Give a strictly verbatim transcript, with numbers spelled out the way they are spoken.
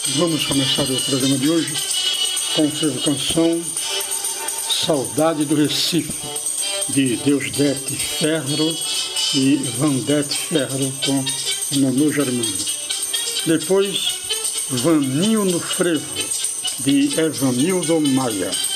Vamos começar o programa de hoje com a canção Saudade do Recife, de Deusdete Ferro e Vandete Ferro com Nonô Germano. Depois, Vaninho no Frevo, de Evanildo Maia.